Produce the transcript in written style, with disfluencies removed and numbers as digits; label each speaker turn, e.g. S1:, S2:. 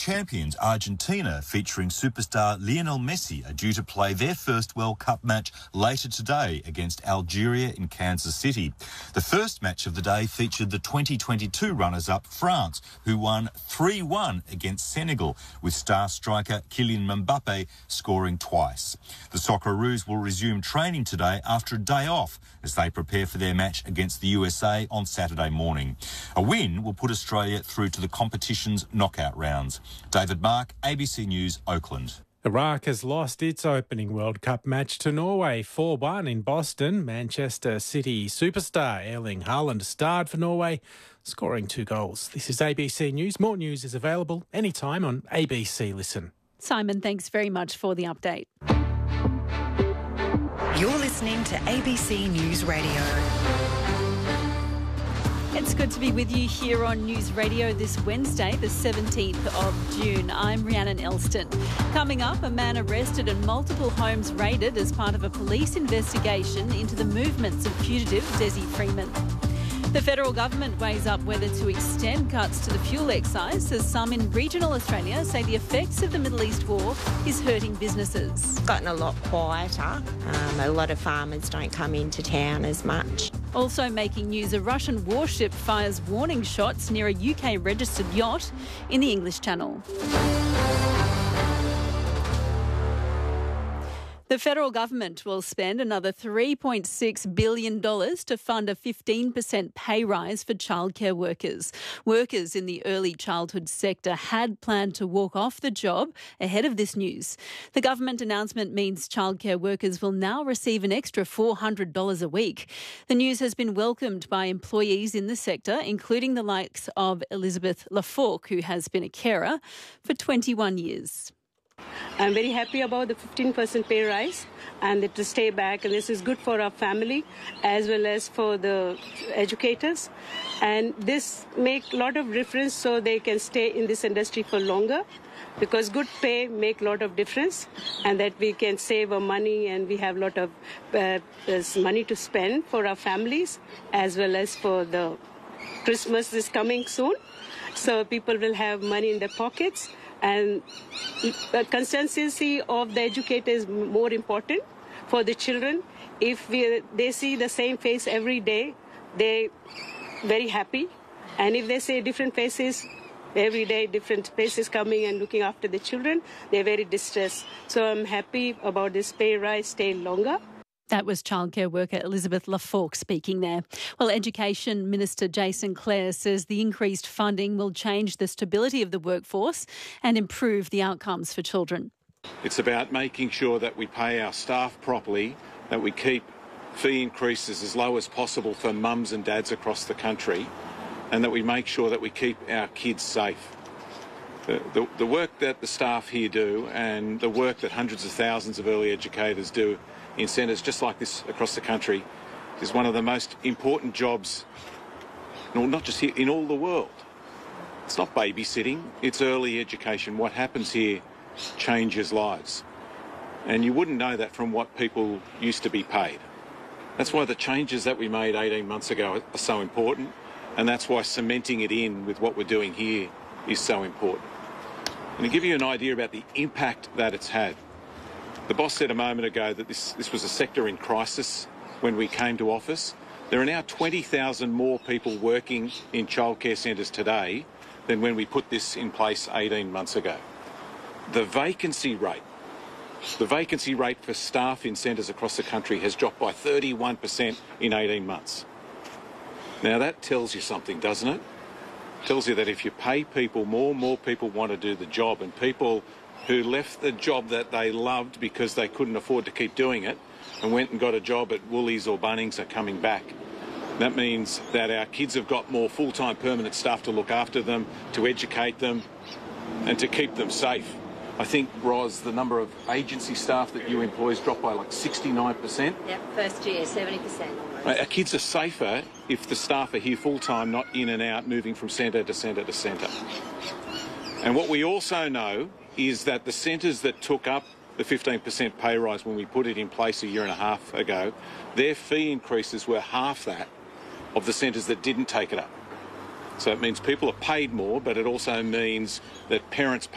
S1: champions Argentina, featuring superstar Lionel Messi, are due to play their first World Cup match later today against Algeria in Kansas City. The first match of the day featured the 2022 runners-up France, who won 3-1 against Senegal, with star striker Kylian Mbappe scoring twice. The Socceroos will resume training today after a day off as they prepare for their match against the USA on Saturday morning. A win will put Australia through to the competition's knockout rounds. David Mark, ABC News, Oakland.
S2: Iraq has lost its opening World Cup match to Norway 4-1 in Boston. Manchester City superstar Erling Haaland starred for Norway, scoring 2 goals. This is ABC News. More news is available anytime on ABC Listen.
S3: Simon, thanks very much for the update.
S4: You're listening to ABC News Radio.
S3: It's good to be with you here on News Radio this Wednesday, the 17th of June. I'm Rhiannon Elston. Coming up, a man arrested and multiple homes raided as part of a police investigation into the movements of fugitive Desi Freeman. The federal government weighs up whether to extend cuts to the fuel excise, as some in regional Australia say the effects of the Middle East war is hurting businesses.
S5: It's gotten a lot quieter. A lot of farmers don't come into town as much.
S3: Also making news, a Russian warship fires warning shots near a UK-registered yacht in the English Channel. The federal government will spend another $3.6 billion to fund a 15% pay rise for childcare workers. Workers in the early childhood sector had planned to walk off the job ahead of this news. The government announcement means childcare workers will now receive an extra $400 a week. The news has been welcomed by employees in the sector, including the likes of Elizabeth Laforgue, who has been a carer for 21 years.
S6: I'm very happy about the 15% pay rise and to stay back, and this is good for our family as well as for the educators, and this make a lot of difference so they can stay in this industry for longer, because good pay make a lot of difference, and that we can save our money and we have a lot of money to spend for our families as well as for the Christmas is coming soon, so people will have money in their pockets. And the consistency of the educator is more important for the children. If they see the same face every day, they're very happy. And if they see different faces every day, different faces coming and looking after the children, they're very distressed. So I'm happy about this pay rise, stay longer.
S3: That was childcare worker Elizabeth Laforgue speaking there. Well, Education Minister Jason Clare says the increased funding will change the stability of the workforce and improve the outcomes for children.
S7: It's about making sure that we pay our staff properly, that we keep fee increases as low as possible for mums and dads across the country, and that we make sure that we keep our kids safe. The work that the staff here do and the work that hundreds of thousands of early educators do in centres just like this across the country is one of the most important jobs, not just here, in all the world. It's not babysitting, it's early education. What happens here changes lives. And you wouldn't know that from what people used to be paid. That's why the changes that we made 18 months ago are so important, and that's why cementing it in with what we're doing here is so important. And to give you an idea about the impact that it's had, the boss said a moment ago that this was a sector in crisis when we came to office. There are now 20,000 more people working in childcare centres today than when we put this in place 18 months ago. The vacancy rate for staff in centres across the country has dropped by 31% in 18 months. Now that tells you something, doesn't it? It tells you that if you pay people more people want to do the job, and people who left the job that they loved because they couldn't afford to keep doing it and went and got a job at Woolies or Bunnings are coming back. That means that our kids have got more full-time permanent staff to look after them, to educate them and to keep them safe. I think, Roz, the number of agency staff that you employ has dropped by like 69%.
S8: Yep, first year, 70%.
S7: Our kids are safer if the staff are here full-time, not in and out, moving from centre to centre to centre. And what we also know is that the centres that took up the 15% pay rise when we put it in place a year and a half ago, their fee increases were half that of the centres that didn't take it up. So it means people are paid more, but it also means that parents